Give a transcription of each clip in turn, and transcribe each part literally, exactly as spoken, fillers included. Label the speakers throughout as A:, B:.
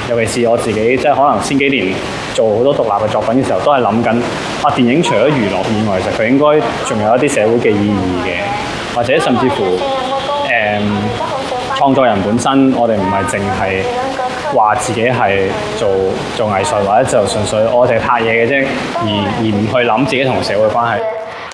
A: 尤其是我自己，即係可能先幾年做好多獨立嘅作品嘅時候，都係諗緊啊電影除咗娛樂以外，其實佢應該仲有一啲社會嘅意義嘅，或者甚至乎誒、嗯、創作人本身，我哋唔係淨係話自己係做做藝術，或者就純粹我哋拍嘢嘅啫，而而唔去諗自己同社會關係。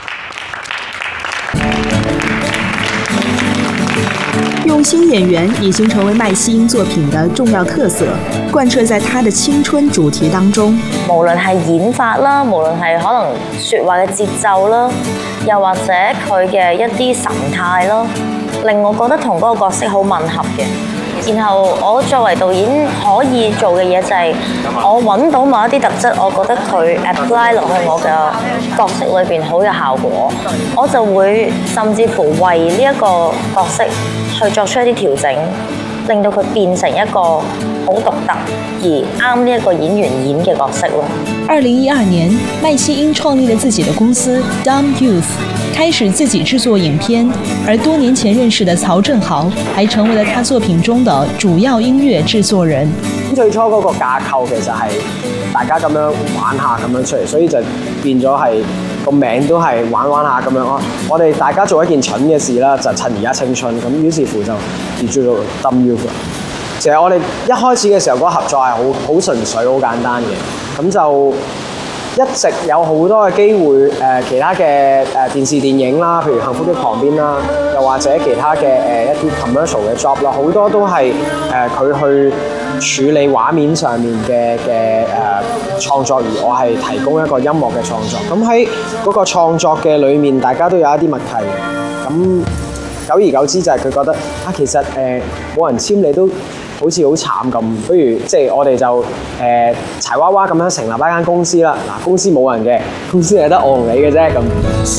B: 用心演員已經成為麥希英作品的重要特色，貫徹在他的青春主題當中。
C: 無論係演法啦，無論係可能説話嘅節奏啦，又或者佢嘅一啲神態咯，令我覺得同嗰個角色好吻合嘅。然後我作為導演可以做嘅嘢就係我揾到某一啲特質，我覺得佢 apply 落去我嘅角色裏邊好有效果，我就會甚至乎為呢一個角色去作出一啲調整，令到佢變成一個好獨特而啱呢一個演員演嘅角色咯。
D: 二零一二年，麥希英創立了自己的公司 Dumb Youth， 開始自己製作影片，而多年前認識的曹振豪，還成為了他作品中的主要音樂製作人。
E: 最初嗰個架構其實係大家咁樣玩下咁樣出嚟，所以就變咗係個名都係玩玩下咁樣咯。我哋大家做一件蠢嘅事啦，就趁而家青春咁，於是乎就叫做 Dumb Youth。其實我哋一開始嘅時候嗰個合作係好好純粹、好簡單嘅，咁就一直有好多嘅機會誒、呃，其他嘅誒、呃、電視電影啦，譬如《幸福的旁邊》啦，又或者其他嘅誒、呃、一啲 commercial 嘅 job 啦，好多都係誒佢去處理畫面上面嘅嘅誒創作，而我係提供一個音樂嘅創作。咁喺嗰個創作嘅裏面，大家都有一啲默契嘅。咁久而久之就係佢覺得啊，其實誒冇、呃、人簽你都好似好慘咁，不如即係我哋就誒、呃、柴娃娃咁樣成立一間公司啦。嗱，公司冇人嘅，公司係得我同你嘅啫咁。